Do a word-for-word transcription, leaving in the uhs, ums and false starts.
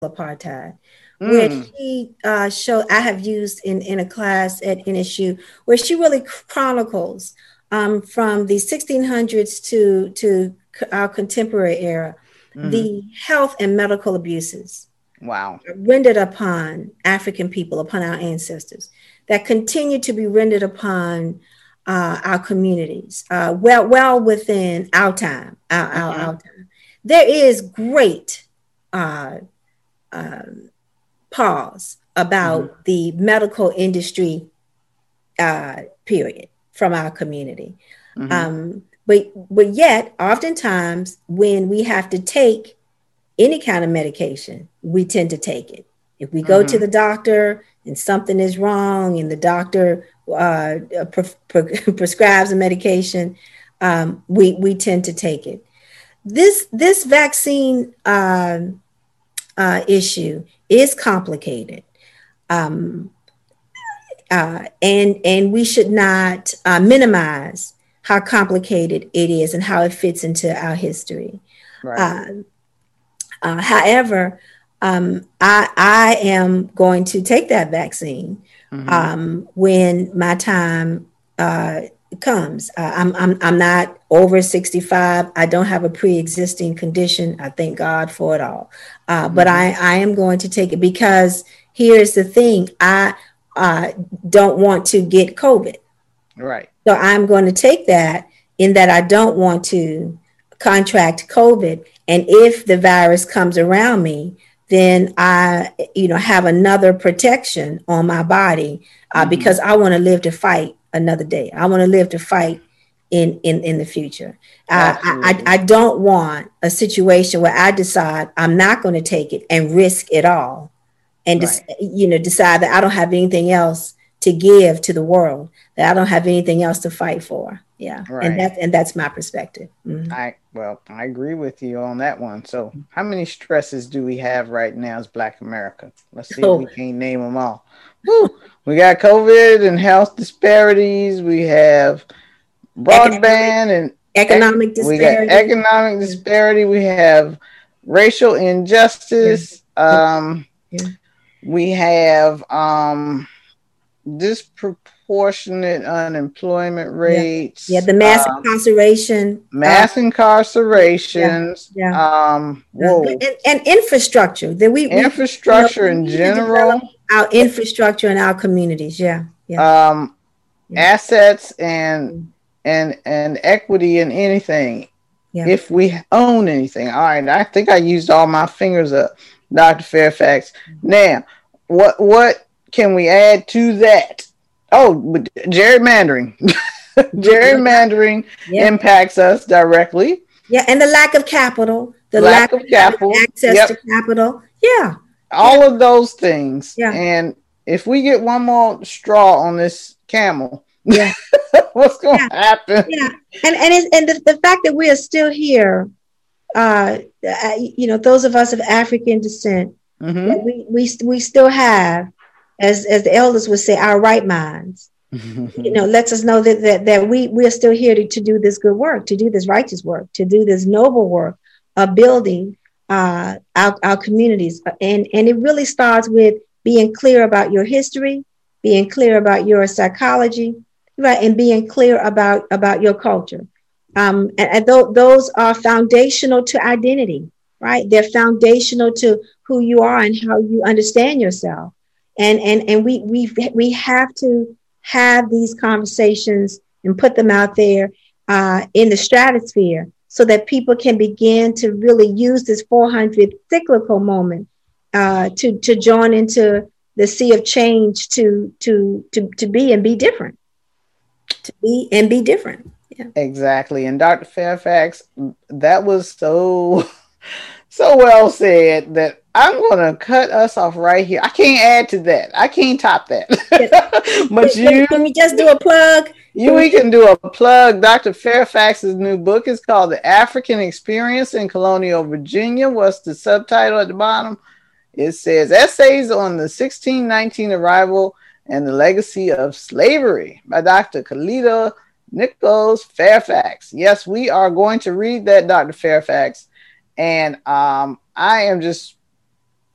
apartheid, where Mm. she uh, showed, I have used in, in a class at N S U, where she really chronicles um, from the sixteen hundreds to, to our contemporary era, Mm-hmm. the health and medical abuses Wow. rendered upon African people, upon our ancestors, that continue to be rendered upon uh, our communities, uh, well, well within our time, our, our, Mm-hmm. our time. There is great uh, um, pause Mm-hmm. about the medical industry, uh, period, from our community. Mm-hmm. Um, but, but yet, oftentimes, when we have to take any kind of medication, we tend to take it. If we go to Mm-hmm. the doctor and something is wrong and the doctor uh, pre- pre- prescribes a medication, um, we, we tend to take it. This, this vaccine uh, uh, issue is complicated. Um, uh, and, and we should not uh, minimize how complicated it is and how it fits into our history. Right. Uh, Uh, however, um, I, I am going to take that vaccine Mm-hmm. um, when my time uh, comes. Uh, I'm, I'm, I'm not over sixty-five. I don't have a pre-existing condition. I thank God for it all. Uh, but Mm-hmm. I, I am going to take it because here's the thing. I uh, don't want to get COVID. Right. So I'm going to take that in that I don't want to contract COVID. And if the virus comes around me, then I, you know, have another protection on my body uh, Mm-hmm. because I want to live to fight another day. I want to live to fight in in in the future. Uh, I, I Absolutely. I don't want a situation where I decide I'm not going to take it and risk it all, and Right. just, you know, decide that I don't have anything else to give to the world, that I don't have anything else to fight for. Yeah, and Right. that's and that's my perspective. Mhm. I well, I agree with you on that one. So, how many stresses do we have right now as Black America? Let's see if we So can name them all. Woo! We got COVID and health disparities. We have economic broadband and ec- economic we got disparity. economic Yeah, disparity. We have racial yeah, injustice. yeah, Um, yeah, we have um, disproportionate unemployment yeah. Yeah, rates. the mass Uh, incarceration. Uh, mass yeah, yeah, incarcerations. yeah. Um, Uh, whoa, and, and infrastructure that we, we, you know, infrastructure we in need to develop general. our infrastructure in our communities. Yeah, yeah, Um, yeah, assets and and and equity in anything. yeah. If we own anything. All right, I think I used all my fingers up, Doctor Fairfax. Now, what what can we add to that? Oh, gerrymandering. Gerrymandering Yeah, impacts us directly. yeah, and the lack of capital, the lack Lack of of having capital. access to Yep, capital. Yeah, yeah, all of those things. yeah, And if we get one more straw on this camel, yeah, what's going yeah, to happen? yeah. And and it's, and the, the fact that we are still here, uh, uh, you know, those of us of African descent, that Mm-hmm. we we we still have, as as the elders would say, our right minds. You know, lets us know that that, that we we are still here to, to do this good work, to do this righteous work, to do this noble work of building uh, our, our communities. And and it really starts with being clear about your history, being clear about your psychology, right, and being clear about about your culture. Um, and, and th- those are foundational to identity, right? They're foundational to who you are and how you understand yourself. And and and we we we have to have these conversations and put them out there uh, in the stratosphere so that people can begin to really use this four hundred cyclical moment uh, to to join into the sea of change to to to to be and be different, to be and be different. Yeah. Exactly. And Doctor Fairfax, that was so so well said that I'm going to cut us off right here. I can't add to that. I can't top that. Can, But can, you, can we just do a plug? you, Can we we just, can do a plug. Doctor Fairfax's new book is called The African Experience in Colonial Virginia. What's the subtitle at the bottom? It says Essays on the sixteen nineteen Arrival and the Legacy of Slavery by Doctor Kalida Nichols Fairfax. Yes, we are going to read that, Doctor Fairfax. And um, I am just